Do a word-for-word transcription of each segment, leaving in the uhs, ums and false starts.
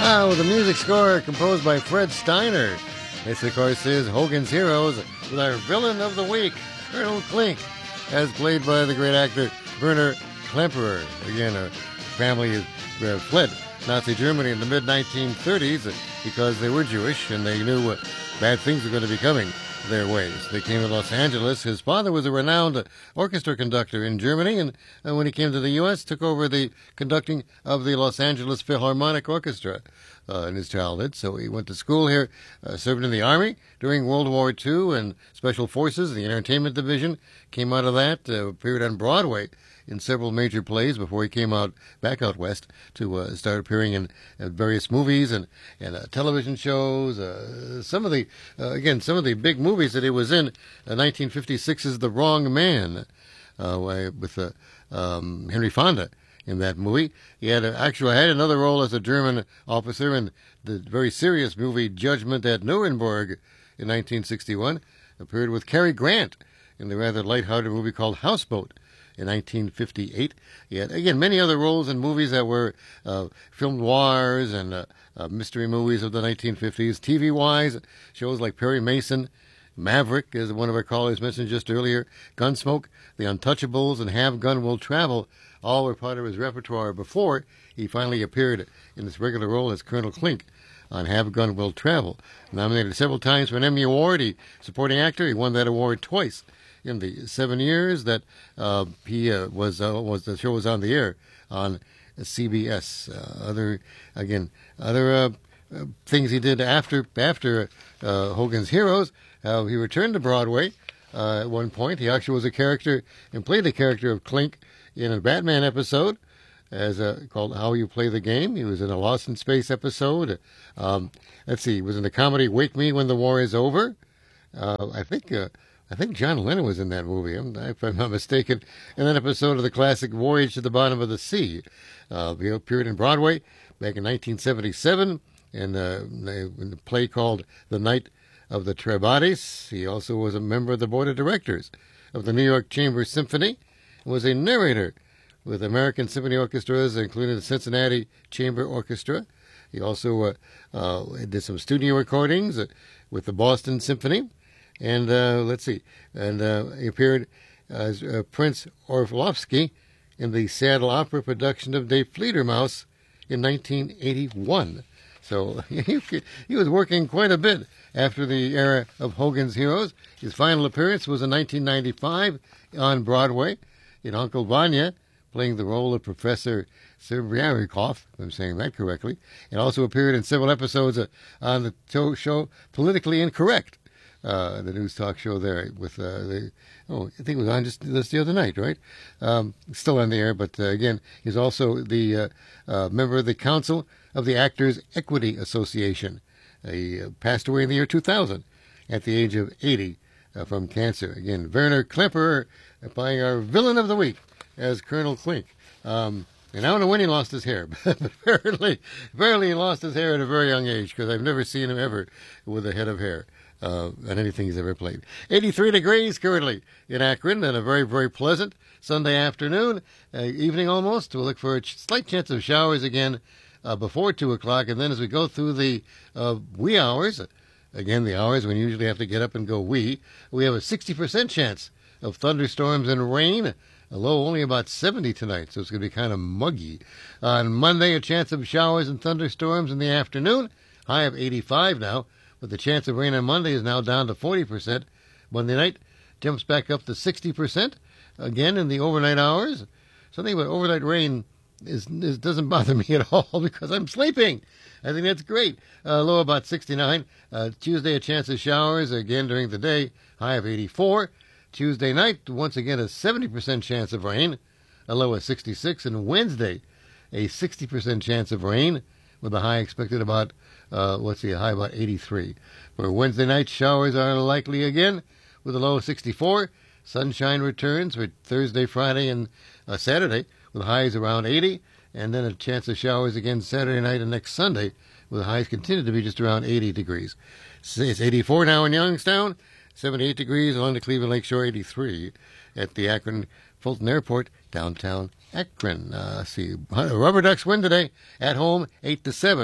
Ah, with a music score composed by Fred Steiner. This, of course, is Hogan's Heroes with our villain of the week, Colonel Klink, as played by the great actor Werner Klemperer. Again, a family uh, fled Nazi Germany in the mid nineteen thirties because they were Jewish and they knew uh, bad things were going to be coming their ways. They came to Los Angeles. His father was a renowned orchestra conductor in Germany, and uh, when he came to the U S, took over the conducting of the Los Angeles Philharmonic Orchestra uh, in his childhood. So he went to school here, uh, served in the Army during World War Two and Special Forces, the Entertainment Division. Came out of that, uh, appeared on Broadway in several major plays before he came out back out west to uh, start appearing in uh, various movies and and uh, television shows. Uh, some of the uh, again some of the big movies that he was in. Uh, nineteen fifty-six's The Wrong Man uh, with uh, um, Henry Fonda in that movie. He had a, actually had another role as a German officer in the very serious movie Judgment at Nuremberg in nineteen sixty-one. Appeared with Cary Grant in the rather lighthearted movie called Houseboat in nineteen fifty-eight. He had, again, many other roles in movies that were uh, film noirs and uh, uh, mystery movies of the nineteen fifties. T V-wise, shows like Perry Mason, Maverick, as one of our callers mentioned just earlier, Gunsmoke, The Untouchables, and Have Gun Will Travel, all were part of his repertoire before he finally appeared in his regular role as Colonel Klink on Have Gun Will Travel. Nominated several times for an Emmy Award, he supporting actor, he won that award twice in the seven years that uh, he uh, was uh, was the show was on the air on C B S. Uh, other again other uh, uh, things he did after after uh, Hogan's Heroes. Uh, he returned to Broadway uh, at one point. He actually was a character and played the character of Klink in a Batman episode as a, called How You Play the Game. He was in a Lost in Space episode. Um, let's see, he was in the comedy Wake Me When the War Is Over. Uh, I think. Uh, I think John Lennon was in that movie, if I'm not mistaken. And an episode of the classic Voyage to the Bottom of the Sea. Uh, he appeared in Broadway back in nineteen seventy-seven in, uh, in the play called The Night of the Trebades. He also was a member of the board of directors of the New York Chamber Symphony and was a narrator with American Symphony Orchestras, including the Cincinnati Chamber Orchestra. He also uh, uh, did some studio recordings uh, with the Boston Symphony. And uh, let's see, and uh, he appeared as uh, Prince Orlovsky in the Seattle Opera production of Die Fledermaus in nineteen eighty-one. So he, he was working quite a bit after the era of Hogan's Heroes. His final appearance was in nineteen ninety-five on Broadway in Uncle Vanya, playing the role of Professor Serbriarikov, if I'm saying that correctly, and also appeared in several episodes uh, on the show Politically Incorrect. Uh, the news talk show there with uh, the oh I think it was on just this the other night, right? Um, still on the air, but uh, again, he's also the uh, uh, member of the Council of the Actors Equity Association. Uh, he uh, passed away in the year two thousand at the age of eighty uh, from cancer. Again, Werner Klemperer playing our villain of the week as Colonel Klink. Um, and I don't know when he lost his hair, but apparently, apparently he lost his hair at a very young age because I've never seen him ever with a head of hair. Uh, on anything he's ever played. eighty-three degrees currently in Akron, and a very, very pleasant Sunday afternoon, uh, evening almost. We'll look for a ch- slight chance of showers again uh, before two o'clock, and then as we go through the uh, wee hours, again, the hours when you usually have to get up and go wee, we have a sixty percent chance of thunderstorms and rain, a low only about seventy tonight, so it's going to be kind of muggy. On Monday, a chance of showers and thunderstorms in the afternoon, high of eighty-five now. But the chance of rain on Monday is now down to forty percent. Monday night jumps back up to sixty percent. Again in the overnight hours. Something about overnight rain is, is doesn't bother me at all because I'm sleeping. I think that's great. Uh, low about sixty-nine. Uh, Tuesday, a chance of showers again during the day. High of eighty-four. Tuesday night, once again, a seventy percent chance of rain. A low of sixty-six. And Wednesday, a sixty percent chance of rain with a high expected about Uh, let's see, a high about eighty-three. For Wednesday night, showers are likely again with a low of sixty-four. Sunshine returns for Thursday, Friday, and uh, Saturday with highs around eighty. And then a chance of showers again Saturday night and next Sunday with the highs continue to be just around eighty degrees. It's eighty-four now in Youngstown, seventy-eight degrees along the Cleveland Lakeshore, eighty-three at the Akron Fulton Airport, downtown Akron. Uh, see, Rubber Ducks win today at home, eight to seven.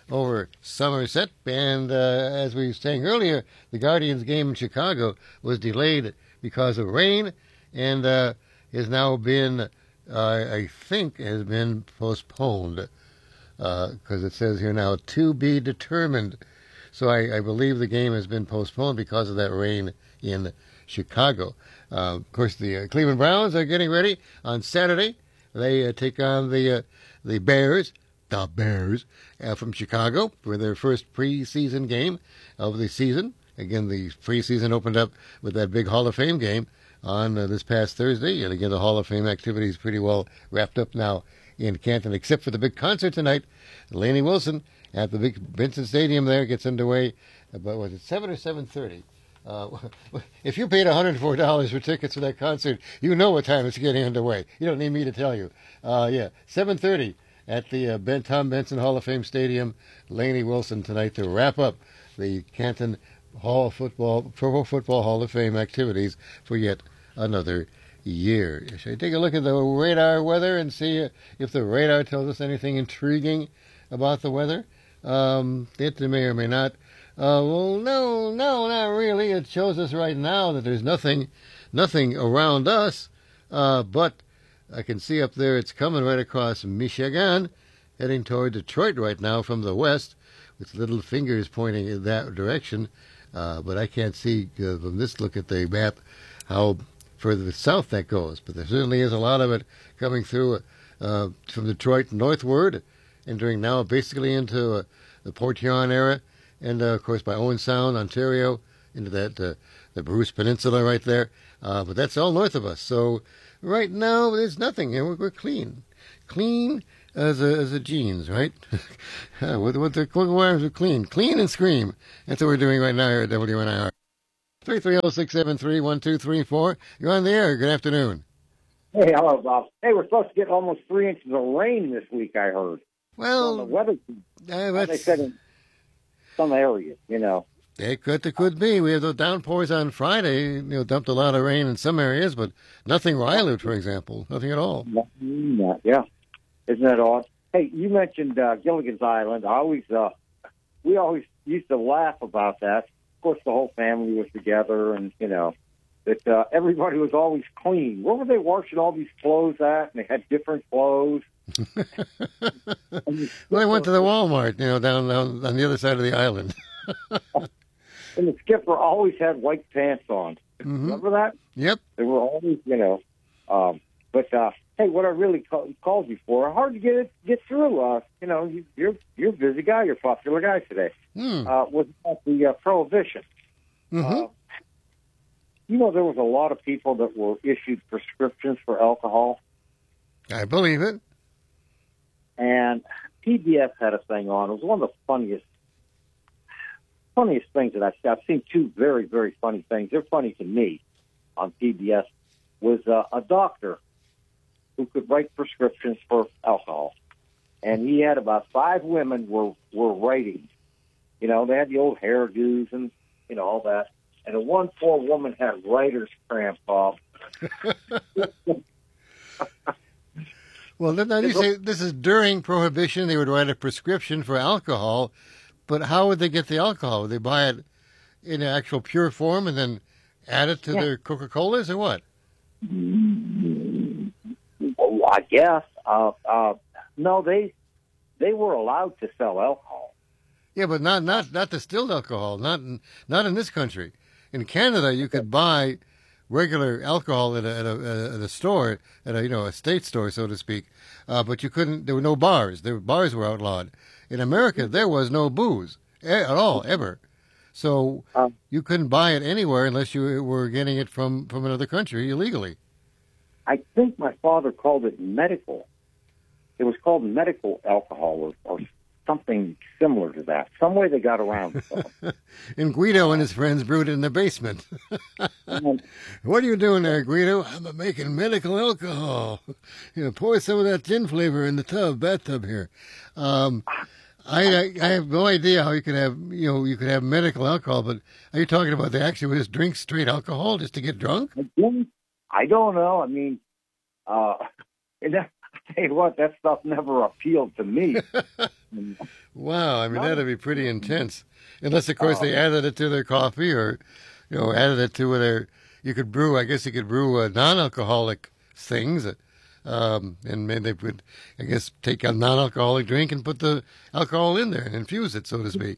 over Somerset. And uh, as we were saying earlier, the Guardians game in Chicago was delayed because of rain and uh, has now been, uh, I think, has been postponed because uh, it says here now to be determined. So I, I believe the game has been postponed because of that rain in Chicago. Uh, of course, the uh, Cleveland Browns are getting ready on Saturday. They uh, take on the uh, the Bears, the Bears, uh, from Chicago for their first preseason game of the season. Again, the preseason opened up with that big Hall of Fame game on uh, this past Thursday. And again, the Hall of Fame activity is pretty well wrapped up now in Canton, except for the big concert tonight. Lainey Wilson at the big Vincent Stadium there gets underway about, was it seven or seven thirty? Uh, if you paid one hundred four dollars for tickets for that concert, you know what time it's getting underway. You don't need me to tell you. Uh, yeah, seven thirty at the uh, ben, Tom Benson Hall of Fame Stadium. Lainey Wilson tonight to wrap up the Canton Hall of Football, Pro Football Hall of Fame activities for yet another year. Should I take a look at the radar weather and see if the radar tells us anything intriguing about the weather? Um, it may or may not. Uh, well, no, no, not really. It shows us right now that there's nothing, nothing around us. Uh, but I can see up there it's coming right across Michigan, heading toward Detroit right now from the west, with little fingers pointing in that direction. Uh, but I can't see uh, from this look at the map how further south that goes. But there certainly is a lot of it coming through uh, from Detroit northward, entering now basically into uh, the Port Huron area. And, uh, of course, by Owen Sound, Ontario, into that uh, the Bruce Peninsula right there. Uh, but that's all north of us. So right now, there's nothing. We're, we're clean. Clean as a, as a jeans, right? with, with the quick wires are clean. Clean and scream. That's what we're doing right now here at W N I R. three three zero, six seven three, one two three four. You're on the air. Good afternoon. Hey, hello, Bob. Hey, we're supposed to get almost three inches of rain this week, I heard. Well, the weather, uh, they said in some areas, you know. It could, it could be. We had the downpours on Friday, you know, dumped a lot of rain in some areas, but nothing where I lived, for example. Nothing at all. Yeah. Isn't that odd? Hey, you mentioned uh, Gilligan's Island. I always, uh, we always used to laugh about that. Of course, the whole family was together, and, you know, that uh, everybody was always clean. Where were they washing all these clothes at? And they had different clothes. Well, I went to the Walmart, you know, down, down on the other side of the island. And the skipper always had white pants on. Mm-hmm. Remember that? Yep. They were always, you know. Um, but uh, hey, what I really call, called you for, hard to get it, get through. Uh, you know, you, you're you're a busy guy, you're a popular guy today. Mm. Uh, was about the uh, prohibition. Mm-hmm. Uh, you know, there was a lot of people that were issued prescriptions for alcohol. I believe it. And P B S had a thing on. It was one of the funniest, funniest things that I've seen. I've seen two very, very funny things. They're funny to me on P B S. Was uh, a doctor who could write prescriptions for alcohol, and he had about five women were were writing. You know, they had the old hairdos and you know all that. And the one poor woman had writer's cramp, Bob. Well, now you say this is during Prohibition. They would write a prescription for alcohol, but how would they get the alcohol? Would they buy it in actual pure form and then add it to yeah. their Coca-Colas or what? Well, I guess. Uh, uh, no, they they were allowed to sell alcohol. Yeah, but not not not distilled alcohol. Not in, not in this country. In Canada, you could buy regular alcohol at a, at a, at a store, at a you know a state store, so to speak. Uh, but you couldn't. There were no bars. There bars were outlawed. In America, there was no booze at all ever. So um, you couldn't buy it anywhere unless you were getting it from, from another country illegally. I think my father called it medical. It was called medical alcohol or, or something similar to that. Some way they got around it. And Guido and his friends brewed it in the basement. um, what are you doing there, Guido? I'm making medical alcohol. You know, pour some of that gin flavor in the tub, bathtub here. Um, I I have no idea how you could have you know you could have medical alcohol, but are you talking about they actually would just drink straight alcohol just to get drunk? I don't know. I mean, uh, and that, I tell you what, that stuff never appealed to me. Well, Wow, I mean, that'd be pretty intense. Unless, of course, they added it to their coffee or, you know, added it to their, you could brew, I guess you could brew uh, non-alcoholic things. Um, and maybe they would, I guess, take a non-alcoholic drink and put the alcohol in there and infuse it, so to speak.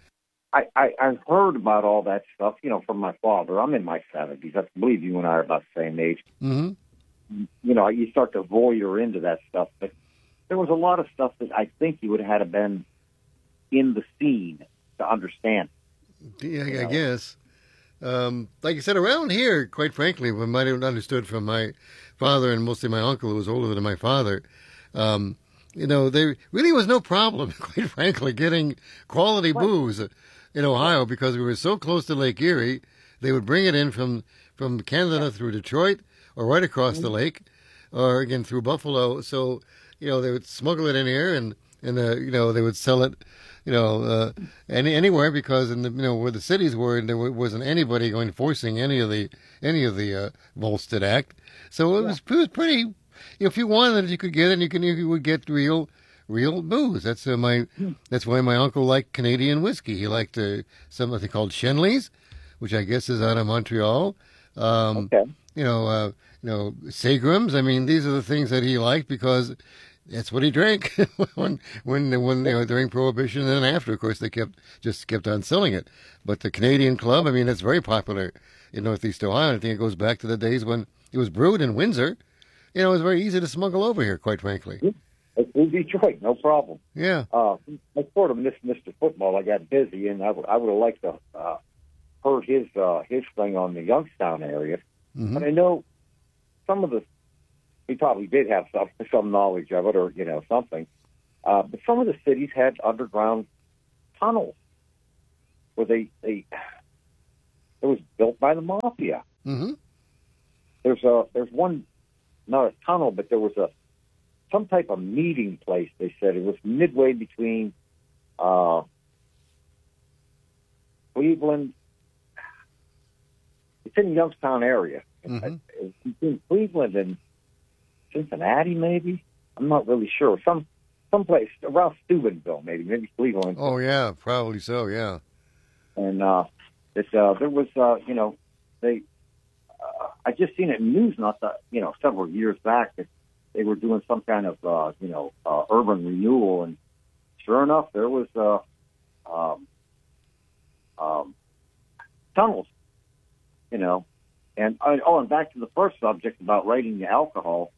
I, I, I've heard about all that stuff, you know, from my father. I'm in my seventies. I believe you and I are about the same age. Mm-hmm. You know, you start to voyeur into that stuff. But there was a lot of stuff that I think you would have had to been in the scene to understand. Yeah, you I know? guess. Um, like I said, around here, quite frankly, we might have understood from my father and mostly my uncle, who was older than my father, um, you know, there really was no problem, quite frankly, getting quality Right. booze in Ohio because we were so close to Lake Erie. They would bring it in from, from Canada through Detroit or right across Mm-hmm. the lake or, again, through Buffalo. So, you know, they would smuggle it in here and, and uh, you know, they would sell it, you know, uh, any anywhere because in the you know where the cities were, there wasn't anybody going enforcing any of the any of the uh, Volstead Act. So it was it was pretty. You know, if you wanted it, you could get it. And you can you would get real real booze. That's uh, my that's why my uncle liked Canadian whiskey. He liked uh, something called Shenley's, which I guess is out of Montreal. Um, Okay. You know, uh, you know, Seagrams. I mean, these are the things that he liked because that's what he drank when when when you know during Prohibition and then after. Of course, they kept just kept on selling it. But the Canadian Club, I mean, it's very popular in Northeast Ohio. I think it goes back to the days when it was brewed in Windsor. You know, it was very easy to smuggle over here, quite frankly. It's in Detroit, no problem. Yeah. Uh, I sort of missed Mister Football. I got busy, and I would I would have liked to uh, heard his uh, his thing on the Youngstown area. Mm-hmm. But I know some of the he probably did have some some knowledge of it, or you know something. Uh, but some of the cities had underground tunnels where they they it was built by the mafia. Mm-hmm. There's a there's one not a tunnel, but there was a some type of meeting place. They said it was midway between uh, Cleveland. It's in the Youngstown area. Mm-hmm. It's between Cleveland and Cincinnati, maybe. I'm not really sure. Some someplace around Steubenville, maybe, maybe Cleveland. Oh yeah, probably so. Yeah. And uh, it, uh, there was, uh, you know, they. Uh, I just seen it in news not that you know several years back that they were doing some kind of uh, you know uh, urban renewal, and sure enough, there was uh, um, um, tunnels, you know, and oh, and back to the first subject about writing the alcohol.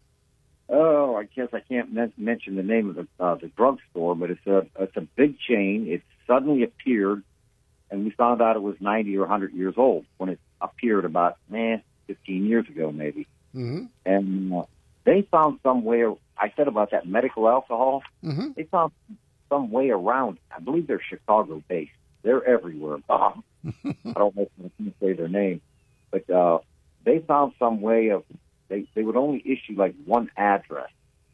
Oh, I guess I can't men- mention the name of the uh, the drugstore, but it's a it's a big chain. It suddenly appeared, and we found out it was ninety or one hundred years old when it appeared about eh, fifteen years ago, maybe. Mm-hmm. And uh, they found some way. I said about that medical alcohol. Mm-hmm. They found some way around. I believe they're Chicago based. They're everywhere. Uh, I don't know if I can say their name, but uh, they found some way of. They they would only issue like one address,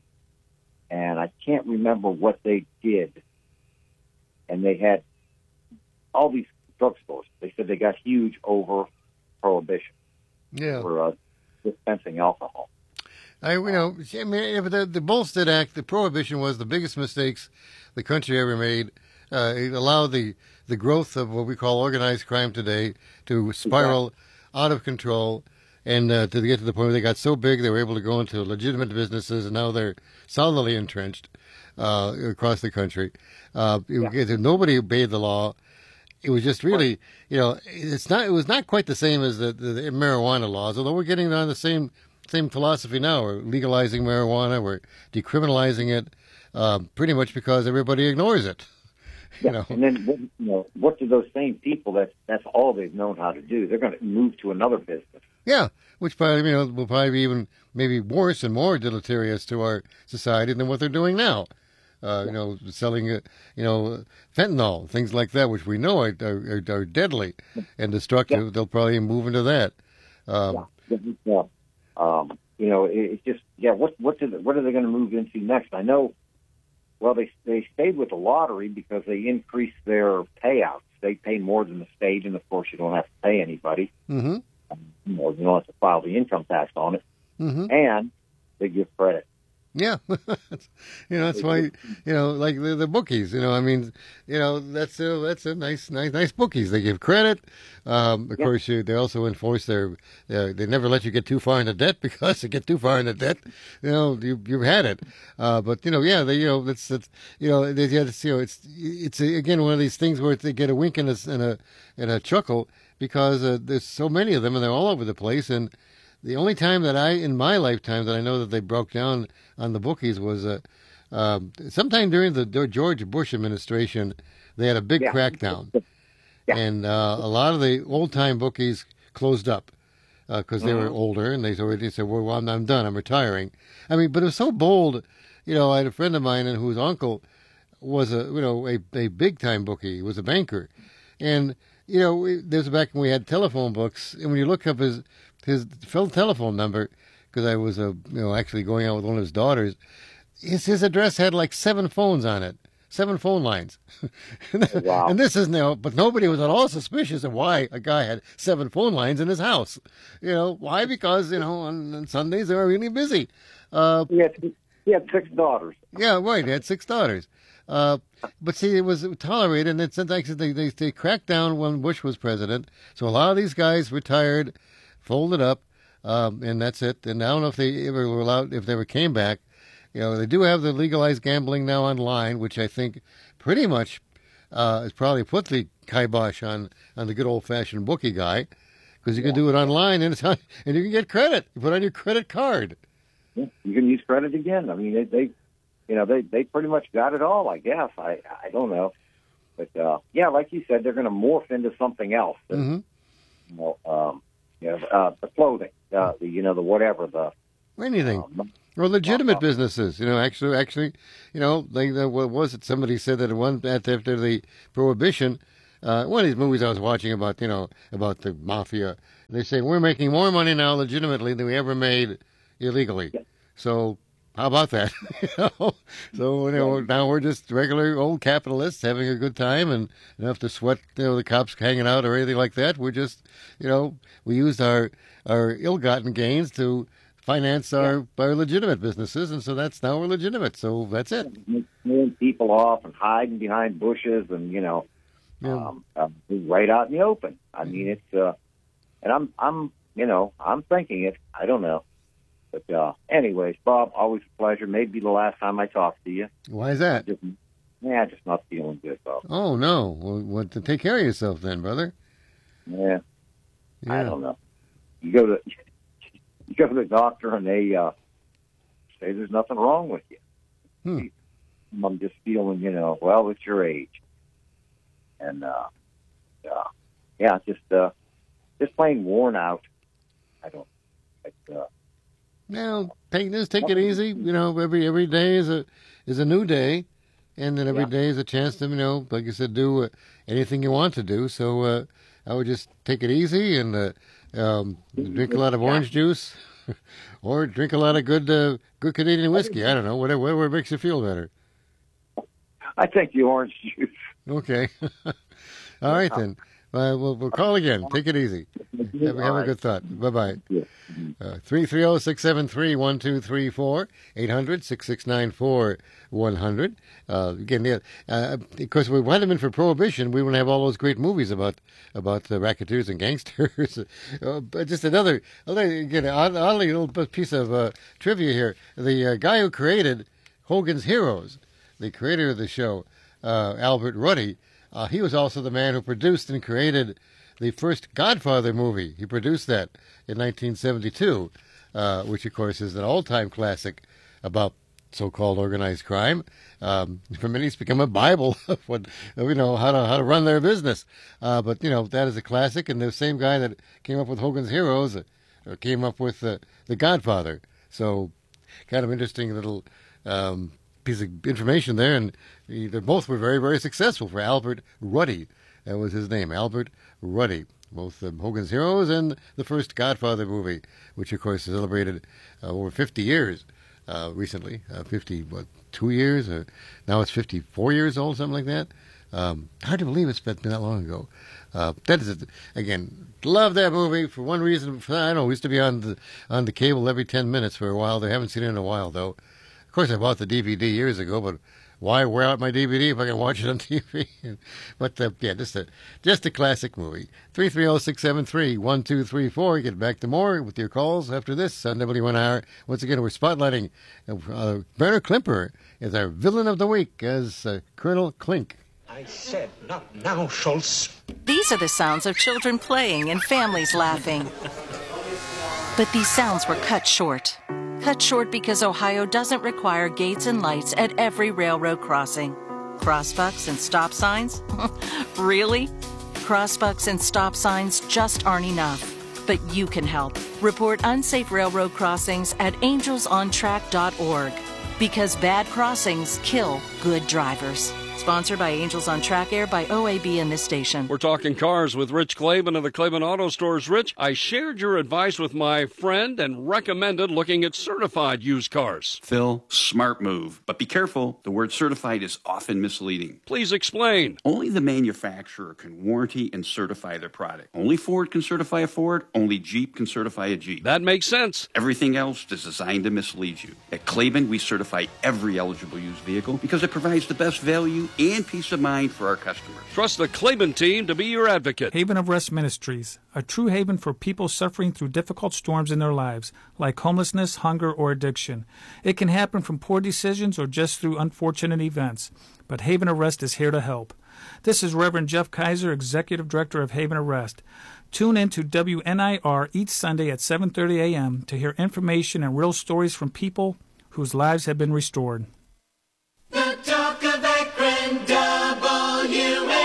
and I can't remember what they did. And they had all these drugstores. They said they got huge over Prohibition Yeah. for uh, dispensing alcohol. I, you know, I mean, the, the Volstead Act, the Prohibition was the biggest mistakes the country ever made. Uh, it allowed the, the growth of what we call organized crime today to spiral exactly. out of control and uh, to get to the point where they got so big they were able to go into legitimate businesses, and now they're solidly entrenched uh, across the country. Uh, yeah. it, nobody obeyed the law. It was just really, you know, it's not. It was not quite the same as the, the, the marijuana laws, although we're getting on the same same philosophy now. We're legalizing marijuana, we're decriminalizing it, uh, pretty much because everybody ignores it. You yeah. know, and then you know, what do those same people? That's that's all they've known how to do. They're going to move to another business. Yeah, which probably you know will probably be even maybe worse and more deleterious to our society than what they're doing now. Uh, you know, selling, uh, you know, fentanyl, things like that, which we know are are, are deadly and destructive. Yeah. They'll probably move into that. Um, yeah. yeah. Um, you know, it, it's just, yeah, what what, do they, what are they going to move into next? I know, well, they they stayed with the lottery because they increased their payouts. They pay more than the state, and, of course, you don't have to pay anybody. Mm-hmm. Um, you know, you don't have to file the income tax on it. Mm-hmm. And they give credit. Yeah, you know that's why you know like the, the bookies. You know, I mean, you know that's a, that's a nice nice nice bookies. They give credit. Um, of Yeah. course, you, they also enforce their. Uh, they never let you get too far into debt because to get too far into debt, you know you you've had it. Uh, but you know, yeah, they you know that's that's you know they, yeah, it's, you know it's it's again one of these things where they get a wink and a and a and a chuckle because uh, there's so many of them and they're all over the place. And the only time that I in my lifetime that I know that they broke down on the bookies was uh, um, sometime during the George Bush administration. They had a big Yeah. crackdown, Yeah. and uh, a lot of the old time bookies closed up because they were Mhm. older, and they already said, "Well, I'm, I'm done. I'm retiring." I mean, but it was so bold. You know, I had a friend of mine and whose uncle was a you know a, a big time bookie. He was a banker, and you know we, this was back when we had telephone books, and when you look up his his phone telephone number, because I was a you know actually going out with one of his daughters, his his address had like seven phones on it, seven phone lines, Wow. and this is now, but nobody was at all suspicious of why a guy had seven phone lines in his house. You know why? Because you know on, on Sundays they were really busy. Uh, He had, he had six daughters. yeah, right. They had six daughters. Uh, but see, it was tolerated, and it's actually they, they they cracked down when Bush was president. So a lot of these guys retired, folded up, um, and that's it. And I don't know if they ever were allowed, if they ever came back. You know, they do have the legalized gambling now online, which I think pretty much uh, has probably put the kibosh on on the good old fashioned bookie guy, because you can do it online and it's on, and you can get credit. You put on your credit card. Yeah. You can use credit again. I mean, they, they you know, they, they pretty much got it all, I guess. I, I don't know. But, uh, yeah, like you said, they're going to morph into something else. Mm-hmm. You know, um, you know uh, the clothing, uh, the, you know, the whatever, the... Anything. Um, Or legitimate businesses, you know. Actually, actually, you know, like the, what was it? Somebody said that one after the prohibition, uh, one of these movies I was watching about, you know, about the mafia. They say we're making more money now legitimately than we ever made illegally. Yeah. So how about that? you know, so you know now we're just regular old capitalists having a good time and don't have to sweat, you know, the cops hanging out or anything like that. We're just, you know, we used our our ill-gotten gains to finance our, our legitimate businesses, and so that's now we're legitimate. So that's it. Pulling people off and hiding behind bushes and, you know, Yeah. um, uh, right out in the open. I mean, it's, uh, and I'm, I'm, you know, I'm thinking it. I don't know. But, uh, anyways, Bob, always a pleasure. Maybe the last time I talked to you. Why is that? Just, yeah, just not feeling good, Bob. Oh no! Well, what to take care of yourself then, brother? Yeah, Yeah. I don't know. You go to, you go to the doctor and they, uh, say there's nothing wrong with you. Hmm. I'm just feeling, you know, well, it's your age. And, uh, uh yeah, just, uh, just plain worn out. I don't, I, uh, Now, take this, take it easy. You know, every every day is a is a new day, and then every Yeah. day is a chance to, you know, like I said, do uh, anything you want to do. So uh, I would just take it easy and uh, um, drink a lot of orange juice, or drink a lot of good uh, good Canadian whiskey. I don't know, whatever whatever makes you feel better. I think the orange juice. Okay, all right then. Uh, we'll we'll call again. Take it easy. Have, have a good thought. Bye bye. Yeah. Uh, three three zero six seven three one two three four eight hundred six six nine four one hundred. Uh, again, yeah, uh, because we had them in for Prohibition, we wouldn't have all those great movies about about the racketeers and gangsters. uh, but just another, again, odd- oddly little piece of uh, trivia here. The uh, guy who created Hogan's Heroes, the creator of the show, uh, Albert Ruddy, uh, he was also the man who produced and created the first Godfather movie. He produced that in nineteen seventy-two, uh, which, of course, is an all-time classic about so-called organized crime. Um, for many, it's become a Bible of what, you know, how to how to run their business. Uh, but, you know, that is a classic, and the same guy that came up with Hogan's Heroes uh, came up with uh, The Godfather. So, kind of interesting little um, piece of information there, and they both were very, very successful for Albert Ruddy. That was his name, Albert Ruddy. Both um, Hogan's Heroes and the first Godfather movie, which, of course, celebrated uh, over fifty years uh, recently. Uh, fifty, what, two years? Or now it's fifty-four years old, something like that. Um, hard to believe it's been that long ago. Uh, that is, again, love that movie for one reason. I don't know, we used to be on the, on the cable every ten minutes for a while. They haven't seen it in a while, though. Of course, I bought the D V D years ago, but why wear out my D V D if I can watch it on T V? But, uh, yeah, just a, just a classic movie. three three zero, six seven three, one two three four. Get back to more with your calls after this on W N R. Once again, we're spotlighting uh, Werner Klemperer as our villain of the week as uh, Colonel Klink. I said not now, Schultz. These are the sounds of children playing and families laughing. But these sounds were cut short. Cut short because Ohio doesn't require gates and lights at every railroad crossing. Crossbucks and stop signs? Really? Crossbucks and stop signs just aren't enough. But you can help. Report unsafe railroad crossings at angels on track dot org. Because bad crossings kill good drivers. Sponsored by Angels on Track, Air by O A B and this station. We're talking cars with Rich Klaban of the Klaban Auto Stores. Rich, I shared your advice with my friend and recommended looking at certified used cars. Phil, smart move. But be careful. The word certified is often misleading. Please explain. Only the manufacturer can warranty and certify their product. Only Ford can certify a Ford. Only Jeep can certify a Jeep. That makes sense. Everything else is designed to mislead you. At Klaban, we certify every eligible used vehicle because it provides the best value and peace of mind for our customers. Trust the Klaban team to be your advocate. Haven of Rest Ministries, a true haven for people suffering through difficult storms in their lives, like homelessness, hunger, or addiction. It can happen from poor decisions or just through unfortunate events, but Haven of Rest is here to help. This is Reverend Jeff Kaiser, Executive Director of Haven of Rest. Tune in to W N I R each Sunday at seven thirty a.m. to hear information and real stories from people whose lives have been restored. The talk of Akron, W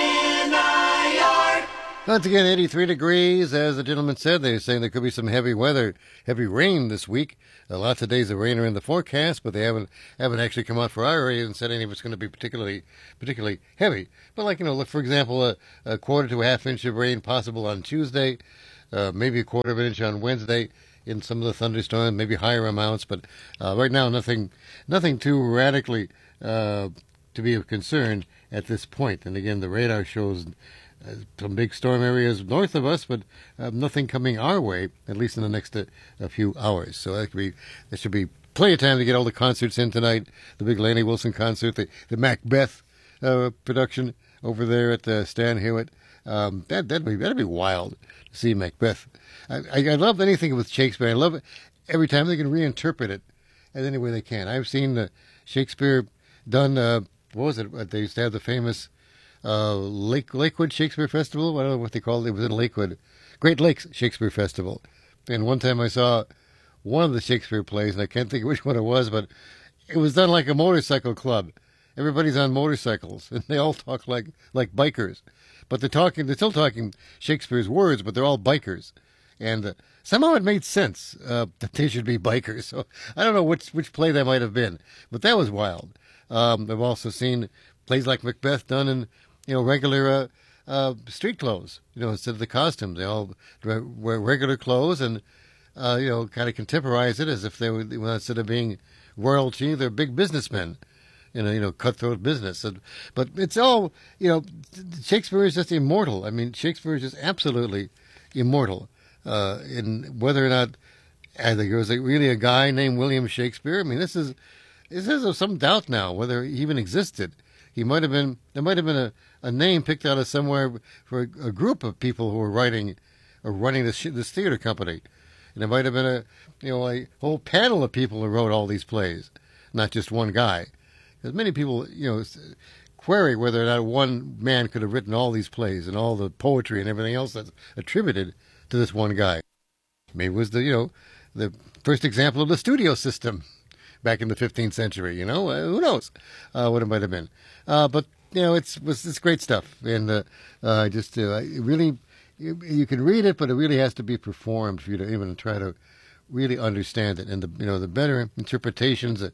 N I R. Once again, eighty-three degrees. As the gentleman said, they're saying there could be some heavy weather, heavy rain this week. Uh, lots of days of rain are in the forecast, but they haven't haven't actually come out for our area and said any of it's going to be particularly particularly heavy. But like, you know, look, for example, a, a quarter to a half inch of rain possible on Tuesday, uh, maybe a quarter of an inch on Wednesday in some of the thunderstorms, maybe higher amounts. But uh, right now, nothing nothing too radically uh, to be of concern at this point. And again, the radar shows uh, some big storm areas north of us, but uh, nothing coming our way, at least in the next uh, a few hours. So that could be, there should be plenty of time to get all the concerts in tonight. The big Laney Wilson concert, the, the Macbeth uh, production over there at uh, Stan Hewitt. Um, that that'd be that'd be wild to see Macbeth. I, I, I love anything with Shakespeare. I love it every time they can reinterpret it in any way they can. I've seen uh, Shakespeare done. Uh, what was it? They used to have the famous uh, Lake Lakewood Shakespeare Festival. I don't know what they called it. It was in Lakewood, Great Lakes Shakespeare Festival. And one time I saw one of the Shakespeare plays, and I can't think of which one it was, but it was done like a motorcycle club. Everybody's on motorcycles, and they all talk like like bikers. But they're talking, they're still talking Shakespeare's words, but they're all bikers. And uh, somehow it made sense uh, that they should be bikers. So I don't know which which play that might have been, but that was wild. Um, I've also seen plays like Macbeth done in, you know, regular uh, uh, street clothes. You know, instead of the costumes, they all wear regular clothes and, uh, you know, kind of contemporize it as if they were, well, instead of being royalty, they're big businessmen. In a, you know, cutthroat business. But it's all, you know, Shakespeare is just immortal. I mean, Shakespeare is just absolutely immortal. Uh, in whether or not, I think there was a, really a guy named William Shakespeare. I mean, this is, this is some doubt now whether he even existed. He might have been, there might have been a, a name picked out of somewhere for a, a group of people who were writing or running this, this theater company. And there might have been a, you know, a whole panel of people who wrote all these plays, not just one guy. Because many people, you know, query whether or not one man could have written all these plays and all the poetry and everything else that's attributed to this one guy. Maybe it was the, you know, the first example of the studio system back in the fifteenth century. You know, uh, who knows uh, what it might have been. Uh, but you know, it's it's, it's great stuff, and uh, uh, just uh, it really, you, you can read it, but it really has to be performed for you to even try to really understand it. And the you know the better interpretations that.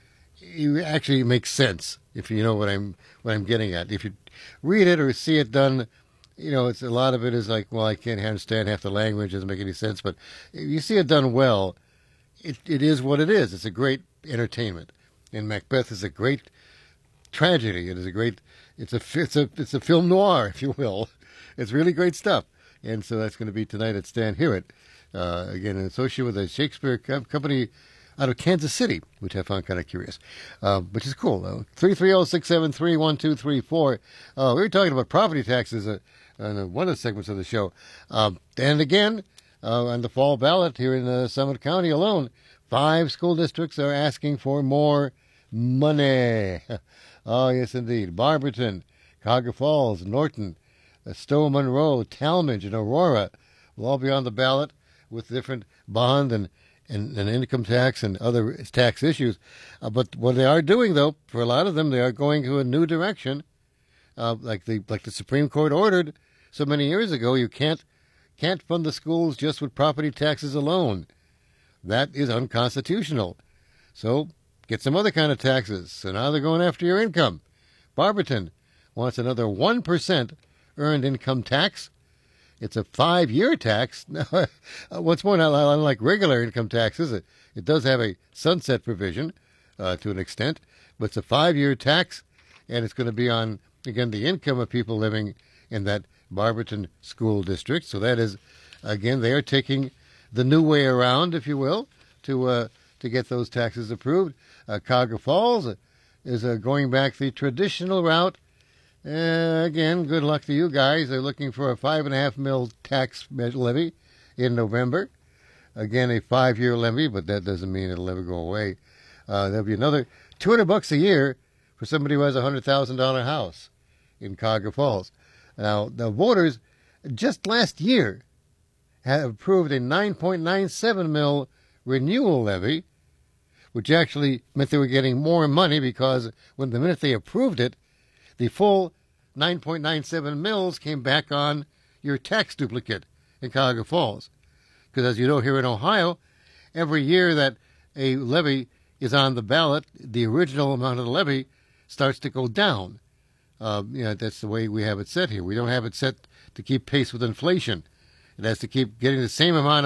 It actually makes sense if you know what I'm what I'm getting at. If you read it or see it done, you know, it's a lot of it is like, well, I can't understand half the language, it doesn't make any sense. But if you see it done well, it it is what it is. It's a great entertainment, and Macbeth is a great tragedy. It is a great. It's a it's a it's a film noir, if you will. It's really great stuff, and so that's going to be tonight at Stan Hewitt. Uh, again, in association with the Shakespeare Co- Company out of Kansas City, which I found kind of curious, uh, which is cool, though. three three zero, six seven three, one two three four. Uh, we were talking about property taxes uh, on one of the segments of the show. Um, and again, uh, on the fall ballot here in uh, Summit County alone, five school districts are asking for more money. Oh, yes, indeed. Barberton, Cuyahoga Falls, Norton, uh, Stowe Monroe, Talmadge, and Aurora will all be on the ballot with different bond and, and, and income tax and other tax issues. Uh, but what they are doing, though, for a lot of them, they are going to a new direction, uh, like the like the Supreme Court ordered so many years ago. You can't can't fund the schools just with property taxes alone. That is unconstitutional. So get some other kind of taxes. So now they're going after your income. Barberton wants another one percent earned income tax. It's a five-year tax. What's more, unlike regular income taxes, it, it does have a sunset provision uh, to an extent, but it's a five-year tax, and it's going to be on, again, the income of people living in that Barberton school district. So that is, again, they are taking the new way around, if you will, to uh, to get those taxes approved. Uh, Cuyahoga Falls is uh, going back the traditional route. Uh, again, good luck to you guys. They're looking for a five and a half mil tax levy in November. Again, a five-year levy, but that doesn't mean it'll ever go away. Uh, there'll be another two hundred bucks a year for somebody who has a hundred thousand dollar house in Cuyahoga Falls. Now, the voters just last year have approved a nine point nine seven mil renewal levy, which actually meant they were getting more money because when the minute they approved it, the full nine point nine seven mils came back on your tax duplicate in Cuyahoga Falls. Because as you know, here in Ohio, every year that a levy is on the ballot, the original amount of the levy starts to go down. Uh, you know, that's the way we have it set here. We don't have it set to keep pace with inflation. It has to keep getting the same amount